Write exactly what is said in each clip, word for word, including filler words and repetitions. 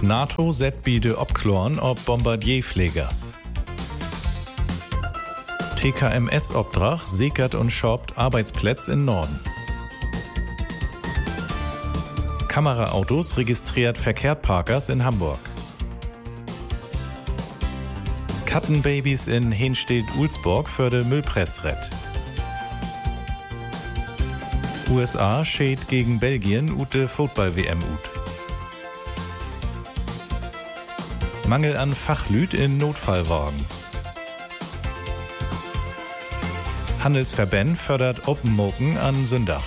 NATO set bide opklorn ob Bombardierflegers. T K M S-Obdrach sickert und schoppt Arbeitsplätze in Norden. Kameraautos registriert Verkehrtparkers in Hamburg. Kattenbabys in Henstedt-Ulzburg für de Müllpressret. U S A schäd gegen Belgien ute Football-W M ut. Mangel an Fachlüt in Notfallwagens. Handelsverband fördert Open-Moken an Sündach.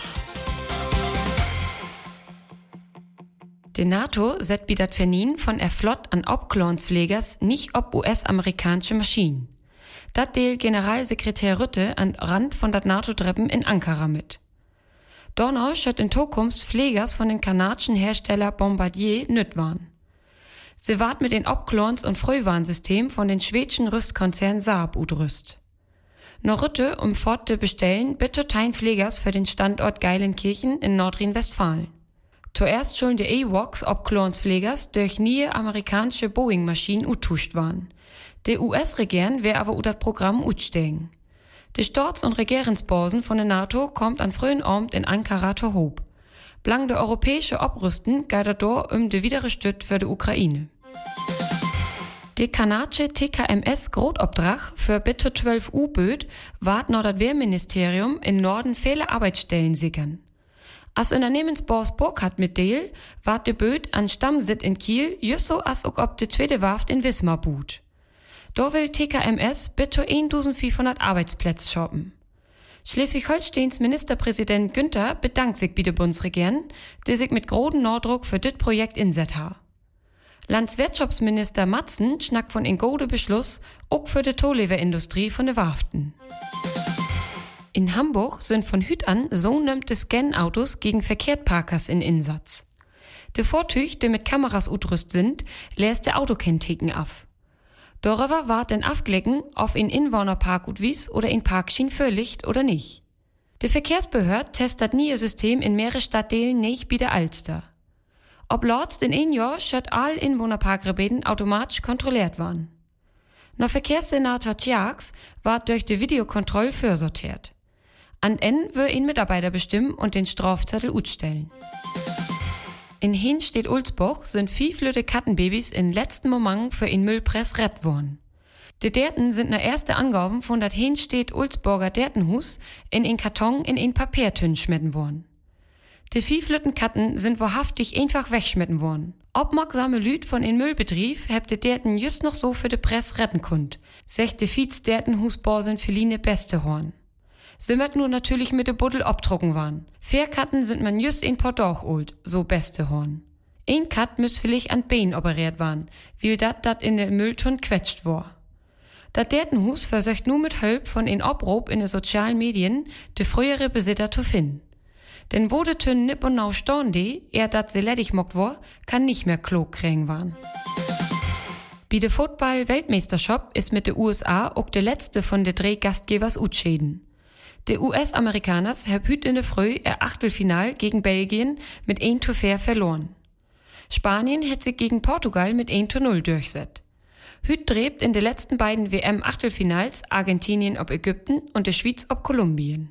Die NATO set bidat Vernin von er Flott an Obklornsflegers nicht ob U S-amerikanische Maschinen. Dat deal Generalsekretär Rütte an Rand von dat NATO-Treppen in Ankara mit. Donau schött in Zukunft Pflegers von den kanadischen Hersteller Bombardier nüt waren. Sie wart mit den Obklorns- und Frühwarnsystem von den schwedischen Rüstkonzern Saab udrüst. Noch Rütte umforderte bestellen bitte tein Pflegers für den Standort Geilenkirchen in Nordrhein-Westfalen. Zuerst schon die A W O Cs Obklornsflegers durch nie amerikanische Boeing-Maschinen utuscht waren. Die U S-Regierung wär aber u dat Programm utsteigen. Die Storz- und Regierungsborsen von der NATO kommt an frühen Abend in Ankara zu Hob. Blang der europäische Obrüsten geht dadurch um die widere Stütt für die Ukraine. Die kanadische T K M S-Grotobdrach für bitte zwölf U-Böt wart noch das Wehrministerium in Norden viele Arbeitsstellen sichern. Als Unternehmensboss Burkhardt mit Deal wart de Böt an Stammsitz in Kiel just so als auch ob de zweite Warft in Wismar boot. Da will T K M S bitte eintausendfünfhundert Arbeitsplätze shoppen. Schleswig-Holsteins Ministerpräsident Günther bedankt sich bei der Bundesregierung, die sich mit großen Nordruck für dit Projekt inset ha. Landwirtschaftsminister Matzen schnackt von in gode Beschluss auch für die Tollleverindustrie von de Warften. In Hamburg sind von Hüt an so nömte Scan-Autos gegen Verkehrtparkers in Einsatz. De Vortüch, die mit Kameras utrüst sind, lässt der Autokenntheken af. Darüber wart den Afglecken, ob in Inwohnerpark ut wies oder in Parkschien völlig oder nicht. Die Verkehrsbehörde testet nie ihr System in mehrere Stadtdelen nicht wie der Alster. Ob Lords in ein Jahr schött all Inwohnerparkrebeden automatisch kontrolliert waren. Noch Verkehrssenator Tjax ward durch die Videokontrolle vorsortiert. An N will ein Mitarbeiter bestimmen und den Strafzettel utstellen. In Henstedt-Ulzburg sind fünf Kattenbabys in letzten Moment für in Müllpress rett worden. Die Derten sind nach erste Angaben von dat Henstedt-Ulzburger Dertenhus in ein Karton in ein Papiertünn schmetten worden. Die fünf Katten sind wahrhaftig einfach wegschmetten worden. Obmerksame Lüd von in Müllbetrieb hebt die Derten just noch so für de Press retten kund, sagt die Fiets Dertenhusborsen Feline Bestehorn. Sie möcht nur natürlich mit de Buddel obdrucken waren. Vier Katten sind man just in Portdoch old, so Bestehorn. Ein Kat müß vielleicht an Bein operiert waren, weil dat dat in der Mülltonne quetscht war. Dat Dertenhus versöcht nur mit Hölp von in Obrop in de sozialen Medien de frühere Besitter zu finden. Denn wo de Tünn nipp und nau storn de, er dat se ledig mockt war, kann nicht mehr klug kriegen waren. Bei de Football-Weltmeisterschaft ist mit de U S A auch de letzte von de drei Gastgebers utschäden. De U S-Amerikaners hab hüt in de Früh ihr Achtelfinal gegen Belgien mit ein zu vier verloren. Spanien hätt sich gegen Portugal mit ein zu null durchsetzt. Hüt drebt in de letzten beiden W M-Achtelfinals Argentinien ob Ägypten und de Schweiz ob Kolumbien.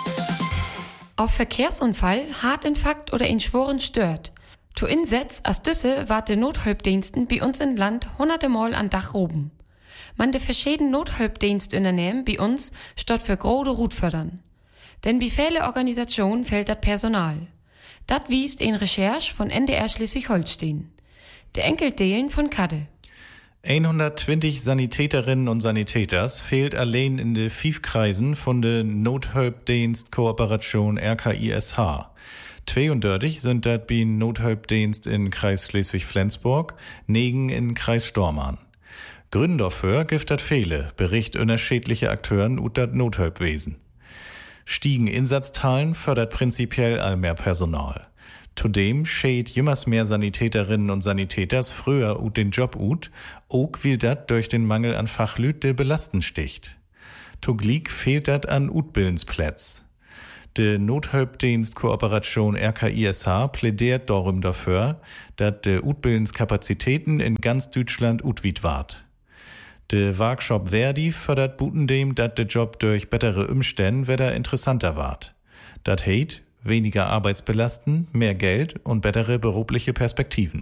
Auf Verkehrsunfall, Hartinfarkt oder in Schworen stört. Zu Insetz as Düsse wart de Nothölpdiensten bei uns in Land hunderte Mal an Dach roben. Man de verschiedenen Nothölpdienstunternehmen bei uns statt für grode Rut fördern. Denn bei viele Organisationen fehlt dat Personal. Dat wiest in Recherche von N D R Schleswig-Holstein. Der Enkeldeelen von Kadde. hundertzwanzig Sanitäterinnen und Sanitäters fehlt allein in de fünf Kreisen von de Nothölpdienst Kooperation R K I S H. zweiunddreißig sind dat bei Nothölpdienst in Kreis Schleswig-Flensburg, negen in Kreis Stormarn. Gründe dafür gibt dat viele, bericht unterschiedliche Akteuren ut dat Nothölpwesen. Stiegen Insatzzahlen fördert prinzipiell all mehr Personal. Zudem schäd jümmers mehr Sanitäterinnen und Sanitäters früher ut den Job ut, auch will dat durch den Mangel an Fachlüt de belasten sticht. Tugliek fehlt dat an Utbillensplätz. De Nothulpdienstkooperation R K I S H plädiert darum dafür, dass de Utbildungskapazitäten in ganz Deutschland utwid ward. De Workshop Verdi fördert butendem, dass de Job durch bessere Umstände wieder interessanter ward. Dat heit weniger Arbeitsbelasten, mehr Geld und bessere berufliche Perspektiven.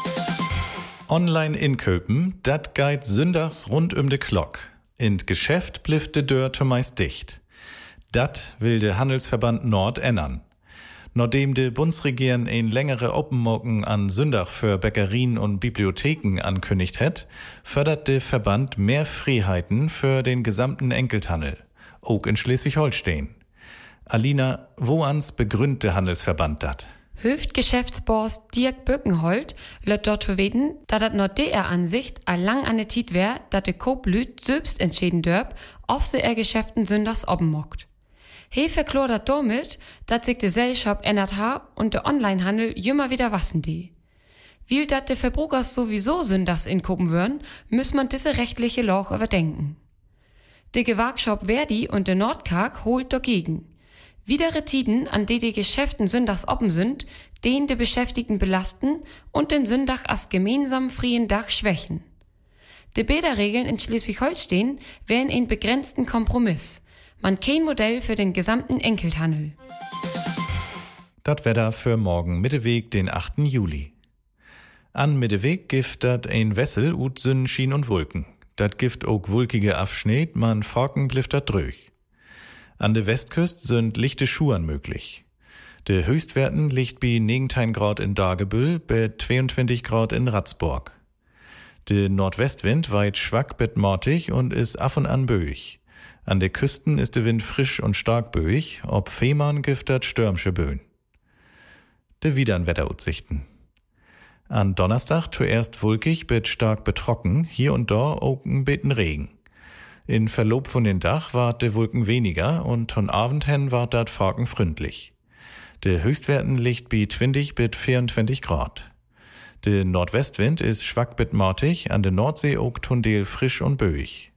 Online-Inköpen, dat geht sündags rund um de Glock. In Geschäft blifft de Dör zumeist dicht. Dat will de Handelsverband Nord ändern. Nachdem de Bundesregierung ein längere Openmoken an Sündach für Bäckerien und Bibliotheken ankündigt hat, fördert de Verband mehr Freiheiten für den gesamten Enkelthandel, auch in Schleswig-Holstein. Alina, woans begründet der Handelsverband dat? Höftgeschäftsboss Dirk Böckenholt lässt dort weten, dass das nach der Ansicht a lang an der Tid wär, dass de Kooplüt selbst entscheiden dörp, ob sie er Geschäften sündags obmockt. He verklort dat damit, dass sich de Gesellschaft ändert ha und der Onlinehandel jümmer wieder wassen die. Weil dat de Verbrauchers sowieso sündags inkopen würden, muss man diese rechtliche Loch überdenken. De Gewerkschaft Verdi und de Nordkark holt dagegen. Widere Tiden, an die die Geschäften sündags offen sind, den die Beschäftigten belasten und den Sündach als gemeinsam freien Dach schwächen. Die Bäderregeln in Schleswig-Holstein wären ein begrenzten Kompromiss. Man kein Modell für den gesamten Enkelthandel. Dat Wetter für morgen Mitteweg, den achten Juli. An Mitteweg gift dat ein Wessel ut Sonnenschein und Wolken. Dat gift auch wolkige Afschneed, man Forken blifft dat dröch. An der Westküste sind lichte Schuhen möglich. De Höchstwerten liegt bei neunzehn Grad in Dagebüll, bei zweiundzwanzig Grad in Ratzburg. De Nordwestwind weit schwach bet mortig und ist af und an böig. An der Küsten ist der Wind frisch und stark böig, ob Fehmarn giftert stürmische Böen. De widern Wetteraussichten. An Donnerstag zuerst wolkig bet stark betrocken, hier und da auch ein beten Regen. In Verlob von den Dach ward de Wolken weniger und von Abend hen ward dat Forken fründlich. De Höchstwerten liegt bei zwanzig bis vierundzwanzig Grad. De Nordwestwind ist schwach bis mortig, an der Nordsee auch tundel frisch und böig.